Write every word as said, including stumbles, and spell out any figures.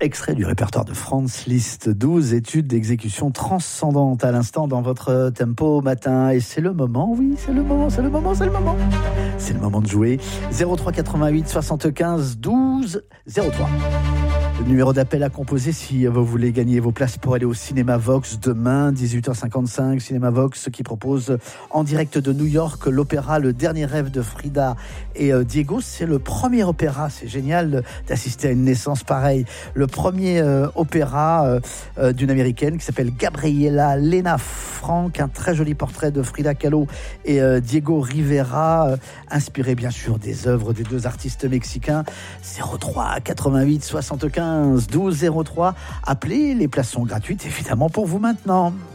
Extrait du répertoire de Franz Liszt, douze études d'exécution transcendante à l'instant dans votre tempo matin. Et c'est le moment, oui, c'est le moment, c'est le moment, c'est le moment. C'est le moment de jouer. zéro trois quatre-vingt-huit soixante-quinze douze zéro trois. Le numéro d'appel à composer si vous voulez gagner vos places pour aller au Cinéma Vox demain, dix-huit heures cinquante-cinq. Cinéma Vox qui propose en direct de New York l'opéra Le Dernier Rêve de Frida et Diego. C'est le premier opéra, c'est génial d'assister à une naissance pareille. Le premier euh, opéra euh, d'une américaine qui s'appelle Gabriela Lena Frank, un très joli portrait de Frida Kahlo et euh, Diego Rivera, euh, inspiré bien sûr des œuvres des deux artistes mexicains. zéro trois quatre-vingt-huit soixante-quinze douze zéro trois. Appelez, les places sont gratuites évidemment pour vous maintenant.